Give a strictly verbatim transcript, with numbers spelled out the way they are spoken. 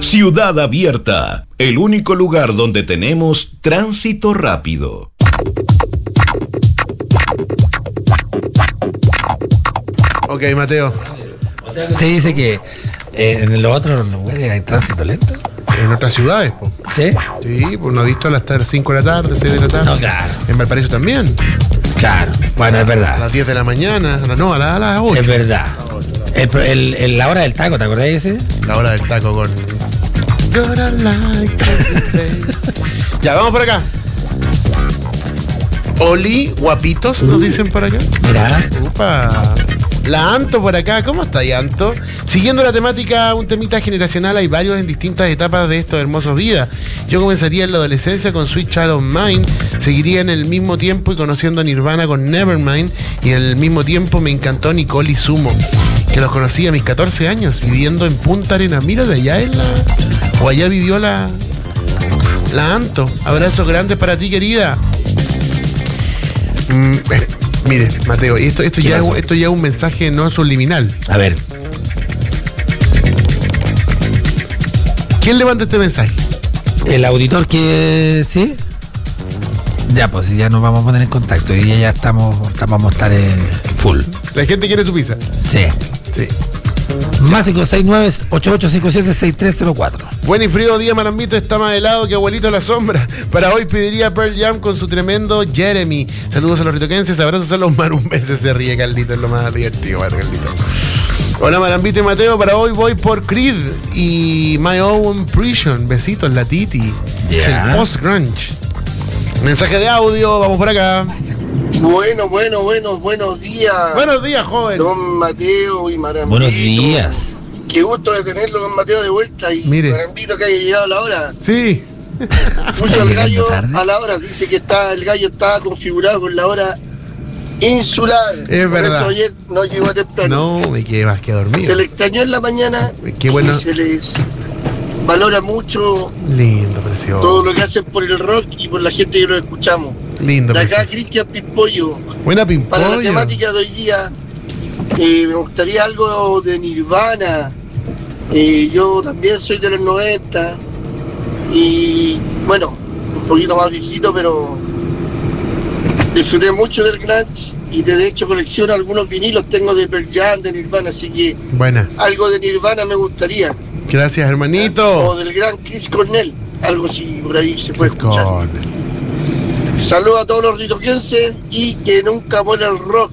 Ciudad Abierta, el único lugar donde tenemos tránsito rápido. Ok, Mateo. O sea, usted dice que eh, en los otros lugares hay tránsito lento. En otras ciudades, po. ¿Sí? Sí, pues no ha visto a las cinco de la tarde, seis de la tarde. No, claro. En Valparaíso también. Claro. Bueno, es A verdad. las diez de la mañana. No, a las, a las ocho. Es verdad. El, el, el- la hora del taco, ¿te acordás de ese? La hora del taco con. Gonna like it. Ya, vamos por acá. Oli, guapitos, nos dicen por acá. Mira. Upa. La Anto por acá, ¿cómo está ahí, Anto? Siguiendo la temática, un temita generacional, hay varios en distintas etapas de estos hermosos vidas. Yo comenzaría en la adolescencia con Sweet Child of Mine, seguiría en el mismo tiempo y conociendo a Nirvana con Nevermind, y en el mismo tiempo me encantó Nicole y Sumo, que los conocí a mis catorce años, viviendo en Punta Arenas. Mira, de allá en la... o allá vivió la... la Anto. Abrazos grandes para ti, querida. Mm, eh, mire, Mateo, esto, esto, ya, pasó? esto ya es un mensaje no subliminal. A ver. ¿Quién levanta este mensaje? El auditor que... ¿Sí? Ya, pues ya nos vamos a poner en contacto. Y ya estamos, estamos vamos a estar en full. La gente quiere su pizza. Sí. Sí. Más cinco seis nueve, ocho ocho cinco siete, seis tres cero cuatro. Buen y frío día, Marambito, está más helado que abuelito a la sombra. Para hoy pediría Pearl Jam con su tremendo Jeremy. Saludos a los ritoquenses, abrazos a los marumbenses. Se ríe Carlito, es lo más divertido, Carlito. Hola, Marambito y Mateo, para hoy voy por Creed y My Own Prison. Besitos, la Titi. Yeah. Es el post-grunge. Mensaje de audio, vamos por acá. Bueno, bueno, bueno, buenos días. Buenos días, joven. Don Mateo y Marambito. Buenos días. Qué gusto de tenerlo, don Mateo, de vuelta. Y Mire. Marambito, que haya llegado a la hora. Sí. Puso el llegando gallo tarde? a la hora. Dice que está, el gallo está configurado con la hora insular. Es Por verdad. eso ayer no llegó temprano. No, me quedé más que dormido. Se le extrañó en la mañana. Qué bueno. Y se les valora mucho Lindo, precioso. todo lo que hacen por el rock y por la gente que lo escuchamos. Lindo, De acá, precioso. Cristian Pimpollo. Buena Para la pimpollo. temática de hoy día, eh, me gustaría algo de Nirvana. Eh, yo también soy de los noventa y bueno, un poquito más viejito, pero disfruté mucho del grunge y de hecho colecciono algunos vinilos, tengo de Pearl Jam, de Nirvana, así que Buena. algo de Nirvana me gustaría. Gracias, O hermanito. del gran Chris Cornell, algo así por ahí se puede Chris escuchar. Cornell. Saludos a todos los ritoquenses y que nunca muera el rock.